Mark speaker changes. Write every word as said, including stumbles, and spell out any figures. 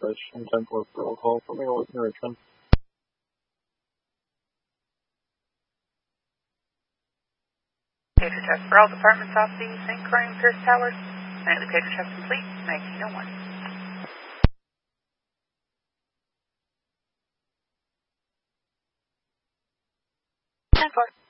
Speaker 1: station, ten four for roll call, put me over in Richmond.
Speaker 2: Pager test for all departments off the Saint Croix Pierce Towers. Nightly pager test complete, nineteen oh one. ten four.